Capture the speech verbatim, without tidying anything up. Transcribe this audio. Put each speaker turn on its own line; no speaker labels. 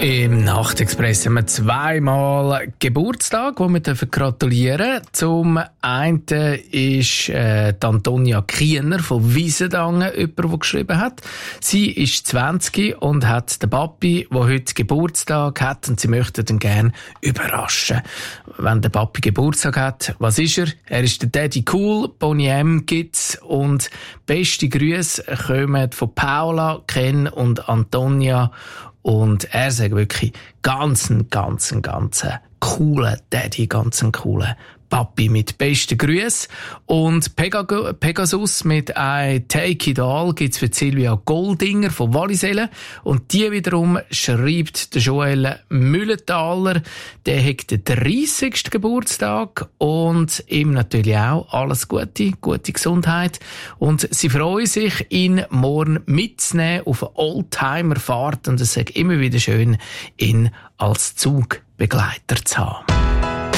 Im Nachtexpress haben wir zweimal Geburtstag, wo wir gratulieren dürfen. Zum einen ist äh, die Antonia Kiener von Wiesendangen jemand, der geschrieben hat. Sie ist zwanzig und hat den Papi, der heute Geburtstag hat, und sie möchte ihn gerne überraschen. Wenn der Papi Geburtstag hat, was ist er? Er ist der Daddy Cool, Bonnie M gibt's, und beste Grüße kommen von Paula, Ken und Antonia. Und er sagt wirklich ganz, ganz, ganz coolen Daddy, ganz coolen Papi mit besten Grüßen. Und Pegag- Pegasus mit I Take It All gibt's für Silvia Goldinger von Wallisellen. Und die wiederum schreibt der Joel Müllenthaler, der hat den dreißigsten Geburtstag und ihm natürlich auch alles Gute, gute Gesundheit. Und sie freuen sich, ihn morgen mitzunehmen auf eine Oldtimer-Fahrt, und es ist immer wieder schön, ihn als Zugbegleiter zu haben.